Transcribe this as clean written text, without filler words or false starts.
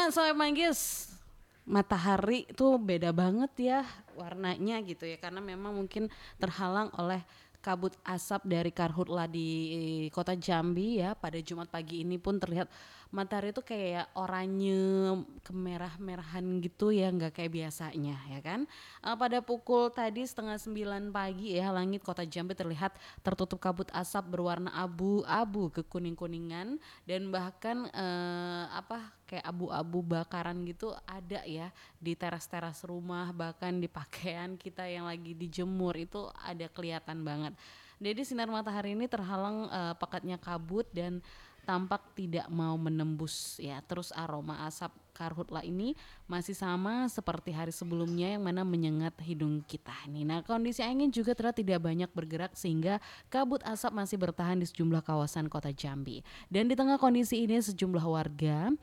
Ya, Sobat Manggis, matahari tuh beda banget ya warnanya gitu ya, karena memang mungkin terhalang oleh kabut asap dari karhutla di kota Jambi ya. Pada Jumat pagi ini pun terlihat matahari itu kayak oranye kemerah-merahan gitu ya, nggak kayak biasanya ya kan. Pada pukul tadi setengah 9 pagi ya, langit kota Jambi terlihat tertutup kabut asap berwarna abu-abu kekuning-kuningan, dan bahkan kayak abu-abu bakaran gitu ada ya di teras-teras rumah, bahkan di pakaian kita yang lagi dijemur itu ada kelihatan banget. Jadi sinar matahari ini terhalang pekatnya kabut dan tampak tidak mau menembus ya. Terus aroma asap karhutla ini masih sama seperti hari sebelumnya yang mana menyengat hidung kita nih. Nah, kondisi angin juga terlihat tidak banyak bergerak sehingga kabut asap masih bertahan di sejumlah kawasan kota Jambi. Dan di tengah kondisi ini sejumlah warga